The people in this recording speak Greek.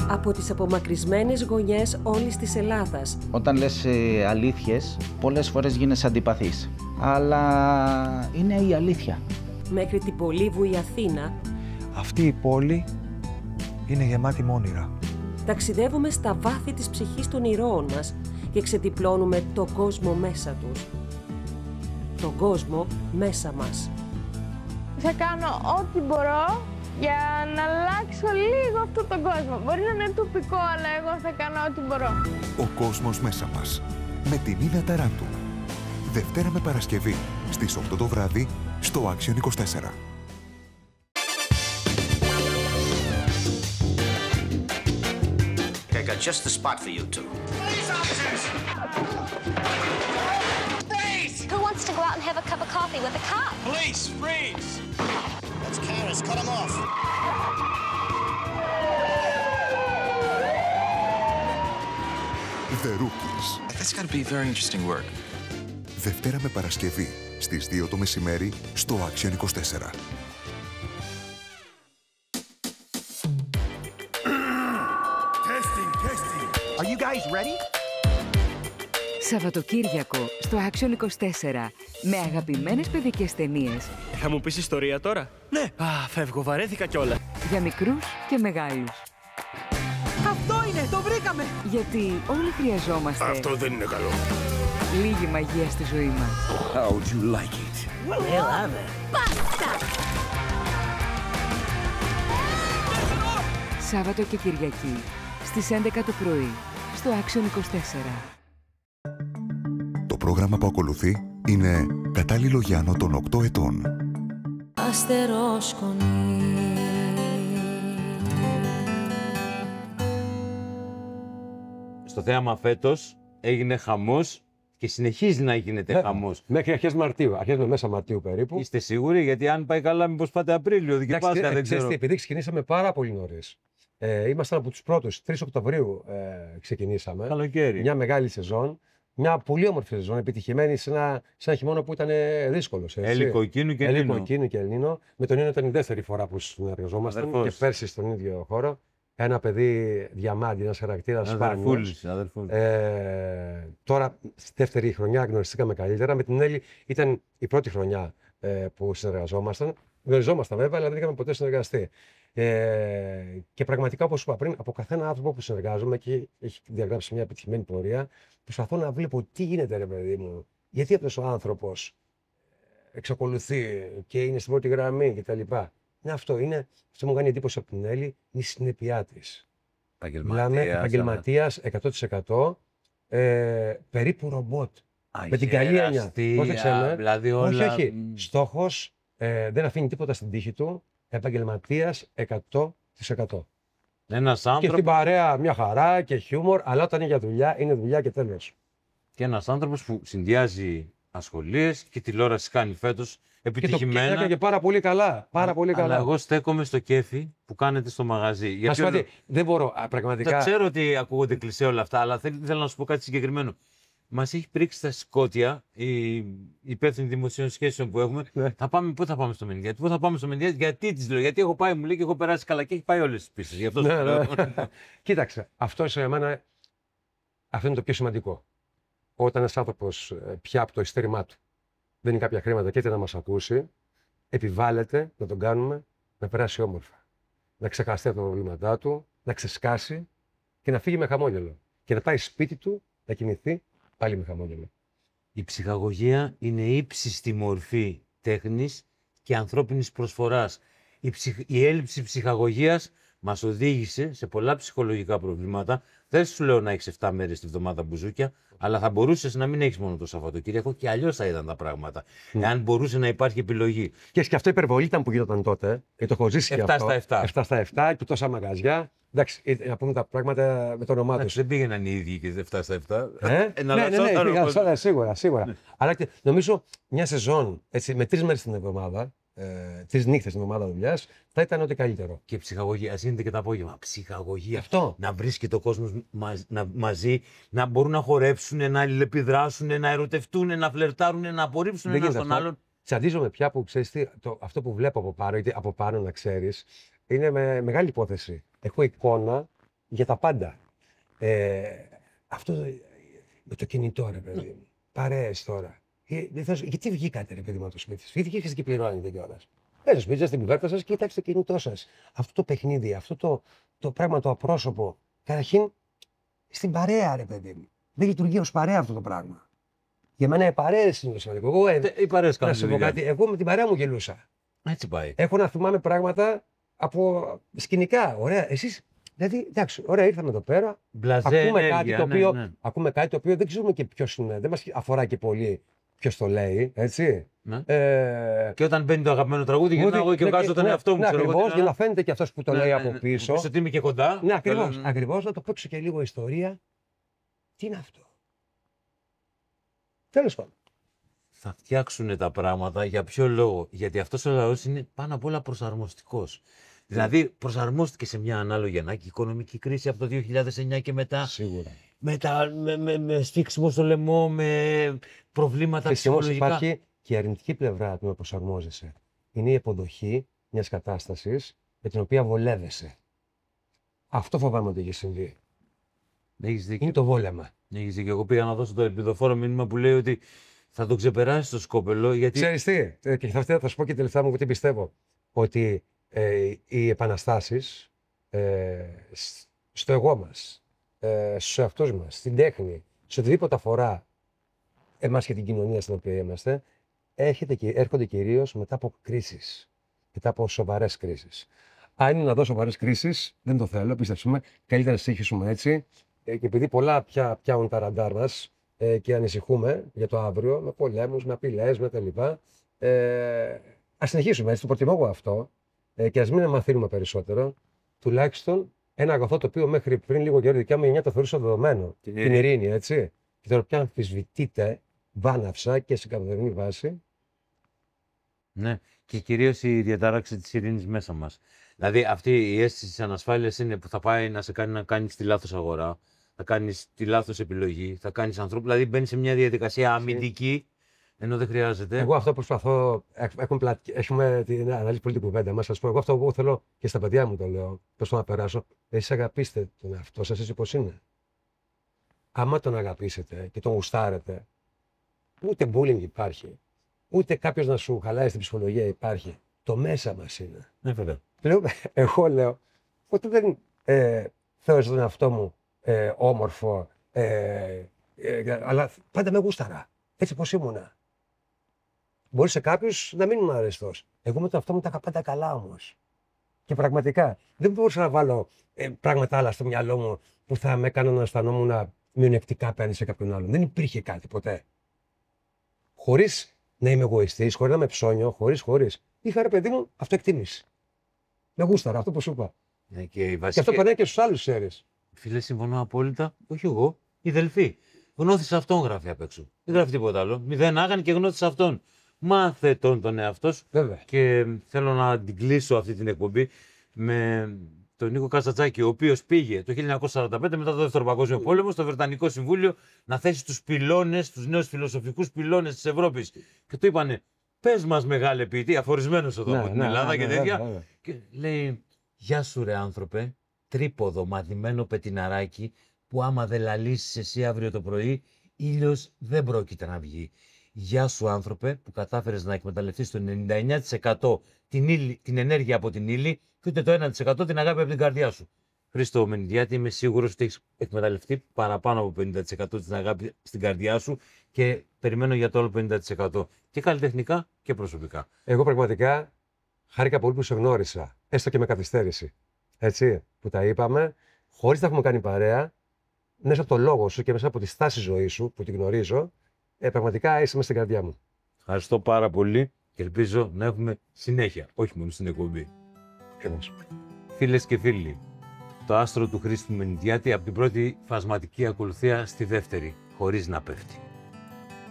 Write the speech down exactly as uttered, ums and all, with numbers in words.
από τις απομακρυσμένες γωνιές όλης της Ελλάδας. Όταν λες ε, αλήθειες, πολλές φορές γίνεσαι αντιπαθής. Αλλά είναι η αλήθεια. Μέχρι την πολύβουη Αθήνα. Αυτή η πόλη είναι γεμάτη με όνειρα. Ταξιδεύουμε στα βάθη της ψυχής των ηρώων μας και ξεδιπλώνουμε τον κόσμο μέσα τους. Τον κόσμο μέσα μας. Θα κάνω ό,τι μπορώ για να αλλάξω λίγο αυτόν τον κόσμο. Μπορεί να είναι τοπικό, αλλά εγώ θα κάνω ό,τι μπορώ. Ο κόσμος μέσα μας. Με την Νίνα Ταράντου. Δευτέρα με Παρασκευή στις οκτώ το βράδυ στο Action είκοσι τέσσερα. I got just the spot for you two. Police officers! Freeze! Who wants to go out and have a cup of coffee with a cop? Police, freeze! That's Karis, cut him off. The Rookies. That's got to be very interesting work. Δευτέρα με Παρασκευή στις δύο το μεσημέρι στο Action είκοσι τέσσερα. Testing, testing. Are you guys ready? Σαββατοκύριακο στο Action είκοσι τέσσερα με αγαπημένες παιδικές ταινίες. Θα μου πεις ιστορία τώρα? Ναι. Α, φεύγω, βαρέθηκα κιόλα. Για μικρούς και μεγάλους. Αυτό είναι, το βρήκαμε! Γιατί όλοι χρειαζόμαστε... Αυτό δεν είναι καλό. Λίγη μαγεία στη ζωή μας. How would you like it? Έλαβε. Μπάστα! Σάββατο και Κυριακή στις έντεκα το πρωί στο Action είκοσι τέσσερα. Το πρόγραμμα που ακολουθεί είναι κατάλληλο για άνω των οκτώ ετών. Αστερόσκονη. Στο θέαμα φέτος έγινε χαμός και συνεχίζει να γίνεται ναι, χαμός. Μέχρι αρχές Μαρτίου, αρχές με μέσα Μαρτίου περίπου. Είστε σίγουροι? Γιατί αν πάει καλά, μήπως πάτε Απρίλιο, και Πάσχα, δεν ξέρω. Επειδή ξεκινήσαμε πάρα πολύ νωρίς. Ε, ήμασταν από τους πρώτους. τρεις Οκτωβρίου ε, ξεκινήσαμε. Καλοκαίρι. Μια μεγάλη σεζόν. Μια πολύ όμορφη σεζόν, επιτυχημένη σε ένα, σε ένα χειμώνα που ήταν δύσκολο. Ελικοκίνου και Ελλήνο. Ελικοκίνου και Ελλήνο. Με τον Ίνο ήταν η δεύτερη φορά που συνεργαζόμασταν. Αδερφός. Και πέρσι στον ίδιο χώρο. Ένα παιδί διαμάντι, ένα χαρακτήρα σπάνιος. Ε, τώρα, στη δεύτερη χρονιά γνωριστήκαμε καλύτερα. Με την Έλλη ήταν η πρώτη χρονιά ε, που συνεργαζόμασταν. Γνωριζόμασταν βέβαια, αλλά δεν είχαμε ποτέ συνεργαστεί. Ε, και πραγματικά, όπως είπα πριν, από καθένα άνθρωπο που συνεργάζομαι και έχει διαγράψει μια επιτυχημένη πορεία, προσπαθώ να βλέπω τι γίνεται, ρε παιδί μου. Γιατί αυτός ο άνθρωπος εξακολουθεί και είναι στην πρώτη γραμμή κτλ. Είναι αυτό, είναι, αυτό μου κάνει εντύπωση από την Έλλη, είναι η συνέπειά της. Μιλάμε επαγγελματίας εκατό τοις εκατό, ε, περίπου ρομπότ. Αγέρα, με την καλή έννοια. Αστεία, δηλαδή όλα... Όχι, όχι. Στόχος, ε, δεν αφήνει τίποτα στην τύχη του, επαγγελματίας εκατό τοις εκατό. Ένας άνθρωπος... Και στην παρέα μια χαρά και χιούμορ, αλλά όταν είναι για δουλειά, είναι δουλειά και τέλος. Και ένας άνθρωπος που συνδυάζει ασχολίες και τηλεόραση κάνει φέτος επιτυχημένα. Και το και πάρα πολύ καλά. Πάρα πολύ καλά. Αλλά εγώ στέκομαι στο κέφι που κάνετε στο μαγαζί. Γιατί όλο... δεν μπορώ, πραγματικά. Τα ξέρω ότι ακούγονται κλισέ όλα αυτά, αλλά θέλω να σου πω κάτι συγκεκριμένο. Μας έχει πρίξει τα σκότια η υπεύθυνη δημοσίων σχέσεων που έχουμε. Ναι. Θα πάμε, πού θα πάμε στο Μενδιάτ, πού θα πάμε στο Μενδιάτ, γιατί τις λέω, γιατί έχω πάει, μου λέει και έχω περάσει καλά και έχει πάει όλες τις πίστες. Γι' αυτό ναι, ναι. Κοίταξε, αυτό για μένα, αυτό είναι το πιο σημαντικό. Όταν ένας άνθρωπος πια από το ειστέρημά του δεν είναι κάποια χρήματα και είτε να μας ακούσει, επιβάλλεται να τον κάνουμε να περάσει όμορφα. Να ξεχαστεί από τα προβλήματά του, να ξεσκάσει και να φύγει με χαμόγελο. Και να πάει σπίτι του, να κοιμηθεί πάλι με χαμόγελο. Η ψυχαγωγία είναι ύψιστη μορφή τέχνης και ανθρώπινης προσφοράς. Η, ψυχ... η έλλειψη ψυχαγωγίας μας οδήγησε σε πολλά ψυχολογικά προβλήματα. Δεν σου λέω να έχεις επτά μέρες τη βδομάδα μπουζούκια, αλλά θα μπορούσες να μην έχεις μόνο το Σαββατοκύριακο και αλλιώς θα ήταν τα πράγματα. Mm. Εάν μπορούσε να υπάρχει επιλογή. Και και αυτό υπερβολή ήταν που γινόταν τότε. Και το έχω ζήσει και αυτό. επτά στα επτά. επτά στα επτά και τόσα μαγαζιά. Εντάξει, να πούμε τα πράγματα με το όνομά τους. Δεν πήγαιναν οι ίδιοι και επτά στα επτά. Ε? ναι, ναι, ναι, ναι, πήγαν όλα, σίγουρα, σίγουρα. Ναι. Αλλά και, νομίζω μια σεζόν έτσι, με τρεις μέρες την εβδομάδα, ε, τρεις νύχτες την εβδομάδα δουλειάς, θα ήταν ό,τι καλύτερο. Και ψυχαγωγία, ας γίνεται και το απόγευμα. Ψυχαγωγία. Αυτό. Να βρίσκεται ο κόσμος μα, να, μαζί, να μπορούν να χορέψουν, να αλληλεπιδράσουν, να ερωτευτούν, να φλερτάρουν, να απορρίψουν ένα τον άλλον. Τσαντίζομαι πια που ξέρεις τι, το, αυτό που βλέπω από πάνω, είτε από πάνω να ξέρεις, είναι με μεγάλη υπόθεση. Έχω εικόνα για τα πάντα. Ε, αυτό με το κινητό, ρε παιδί μου. Παρέες τώρα. Ε, γιατί βγήκατε, ρε παιδί μου, από το σπίτι σας? Γιατί βγήκατε και πληρώνετε κιόλας? Πες σπίτι σας, στην κουβέρτα σας και κοιτάξτε το κινητό σας. Αυτό το παιχνίδι, αυτό το, το πράγμα το απρόσωπο. Καταρχήν στην παρέα, ρε παιδί μου. Δεν λειτουργεί ως παρέα αυτό το πράγμα. Για μένα οι παρέες είναι το σημαντικό. Εγώ, ε, οι παρέες να σου πω κάτι, εγώ με την παρέα μου γελούσα. Έτσι πάει. Έχω να θυμάμαι πράγματα από σκηνικά. Ωραία. Εσείς, δηλαδή, εντάξει, ωραία, ήρθαμε εδώ πέρα. Μπλαζέ, ακούμε, ενέργεια, κάτι το ναι, οποίο, ναι. ακούμε κάτι το οποίο δεν ξέρουμε και ποιος είναι. Δεν μας αφορά και πολύ ποιος το λέει. Έτσι. Ναι. Ε, και όταν μπαίνει το αγαπημένο τραγούδι, γυρνάω εγώ και ναι, βγάζω τον ναι, εαυτό μου. Ναι, ακριβώς, για να να φαίνεται και αυτός που το ναι, λέει ναι, από ναι, πίσω. Πίσω ότι είμαι και κοντά. Ναι, ακριβώς, Θέλω... ακριβώς, να το παίξω και λίγο ιστορία. Τι είναι αυτό? Τέλος πάντων. Θα φτιάξουν τα πράγματα για ποιο λόγο? Γιατί αυτός ο λαός είναι πάνω απ' όλα προσαρμοστικός. Δηλαδή προσαρμόστηκε σε μια ανάλογη ανάγκη, οικονομική κρίση από το δύο χιλιάδες εννιά και μετά. Σίγουρα. Με, τα, με, με, με σφίξιμο στο λαιμό, με προβλήματα ψυχολογικά. Υπάρχει και η αρνητική πλευρά του να προσαρμόζεσαι. Είναι η αποδοχή μιας κατάστασης με την οποία βολεύεσαι. Αυτό φοβάμαι ότι έχει συμβεί. Έχεις δίκιο. Είναι το βόλεμα. Έχεις δίκιο. Εγώ πήγα να δώσω το ελπιδοφόρο μήνυμα που λέει ότι θα το ξεπεράσει το σκόπελο. Γιατί... Ξέρεις τι, και θα, θα σου πω και τελευταία μου τι πιστεύω. Ότι ε, οι επαναστάσεις ε, στο εγώ μας, ε, στους εαυτούς μας, στην τέχνη, σε οτιδήποτε αφορά εμάς και την κοινωνία στην οποία είμαστε, έρχεται, έρχονται κυρίως μετά από κρίσεις, μετά από σοβαρές κρίσεις. Αν είναι να δω σοβαρές κρίσεις, δεν το θέλω, πίστεψε με, καλύτερα να συνεχίσουμε έτσι. Ε, και επειδή πολλά πια πιάνουν τα ραντάρ μας ε, και ανησυχούμε για το αύριο, με πολέμους, με απειλές, με τα λοιπά, ε, ας συνεχίσουμε έτσι, το προτιμώ εγώ αυτό ε, και ας μην μαθαίνουμε περισσότερο, τουλάχιστον ένα αγαθό το οποίο μέχρι πριν λίγο καιρό δικιά μου γενιά το θεωρούσα δεδομένο. Την, την ειρήνη, έτσι. Και τώρα πια αμφισβητείται βάναυσα και σε καθημερινή βάση. Ναι, και κυρίως η διατάραξη της ειρήνης μέσα μας. Δηλαδή αυτή η αίσθηση της ανασφάλειας είναι που θα πάει να σε κάνει να κάνεις τη λάθος αγορά, θα κάνεις τη λάθος επιλογή, θα κάνεις ανθρώπου, δηλαδή μπαίνεις σε μια διαδικασία αμυντική, ενώ δεν χρειάζεται. Εγώ αυτό προσπαθώ, έχουμε, πλα... έχουμε την ανάλυση πολύ την κουβέντα μας, σας πω, εγώ αυτό που θέλω και στα παιδιά μου το λέω, πώς το να περάσω, εσείς αγαπήστε τον εαυτό σας έτσι πώς είναι. Άμα τον αγαπήσετε και τον γουστάρετε, ούτε bullying υπάρχει, ούτε κάποιος να σου χαλάει στην ψυχολογία υπάρχει. Το μέσα μας είναι. Ναι, βέβαια. Λέω, εγώ λέω, ότι δεν ε, θεώρησα τον εαυτό μου ε, όμορφο, ε, ε, αλλά πάντα με γούσταρα. Έτσι πώς ήμουνα. Μπορεί σε κάποιους να μην ήμουν αρεστός. Εγώ με τον εαυτό μου τα είχα πάντα καλά όμως. Και πραγματικά δεν μπορούσα να βάλω ε, πράγματα άλλα στο μυαλό μου που θα με έκαναν να αισθανόμουν μειονεκτικά απέναντι σε κάποιον άλλον. Δεν υπήρχε κάτι ποτέ. Χωρίς να είμαι εγωιστής, χωρίς να είμαι ψώνιο, χωρίς, χωρίς. Είχα ρε παιδί μου αυτοεκτίμηση. Με γούσταρα, αυτό που σου είπα. Ναι, και, η βασική... και αυτό περνάει και στους άλλους, ξέρεις. Φίλε, συμφωνώ απόλυτα. Όχι εγώ, η Δελφή. Γνώθησε αυτόν, γράφει απ' έξω. Δεν γράφει τίποτα άλλο. Μηδέν άγαν και γνώθησε αυτόν. Μάθε τον τον εαυτό σου. Βέβαια. Και θέλω να την κλείσω αυτή την εκπομπή με τον Νίκο Καστατσάκη, ο οποίος πήγε το χίλια εννιακόσια σαράντα πέντε μετά το Δεύτερο Παγκόσμιο Πόλεμο στο Βρετανικό Συμβούλιο να θέσει τους πυλώνες, τους νέους φιλοσοφικούς πυλώνες της Ευρώπης. Και του είπανε, πες μας μεγάλε ποιητή, αφορισμένος εδώ ναι, από την ναι, Ελλάδα ναι, και τέτοια. Ναι, ναι, ναι. Και λέει, γεια σου ρε άνθρωπε, τρίποδο μαδημένο πετιναράκι που άμα δεν λαλήσεις εσύ αύριο το πρωί, ήλιος δεν πρόκειται να βγει. Γεια σου άνθρωπε που κατάφερες να εκμεταλλευτείς το ενενήντα εννέα τοις εκατό την, ύλη, την ενέργεια από την ύλη και ούτε το ένα τοις εκατό την αγάπη από την καρδιά σου. Χρήστο Μενιδιάτη, είμαι σίγουρος ότι έχεις εκμεταλλευτεί παραπάνω από πενήντα τοις εκατό την αγάπη στην καρδιά σου και περιμένω για το άλλο πενήντα τοις εκατό και καλλιτεχνικά και προσωπικά. Εγώ πραγματικά χάρηκα πολύ που σε γνώρισα, έστω και με καθυστέρηση. Έτσι, που τα είπαμε, χωρίς να έχουμε κάνει παρέα, μέσα από το λόγο σου και μέσα από τη στάση ζωής σου που την γνωρίζω, ε, πραγματικά είσαι μέσα στην καρδιά μου. Ευχαριστώ πάρα πολύ και ελπίζω να έχουμε συνέχεια, όχι μόνο στην εκπομπή. Ευχαριστώ. Φίλες και φίλοι, το άστρο του Χρήστου Μενιδιάτη από την πρώτη φασματική ακολουθία στη δεύτερη, χωρίς να πέφτει.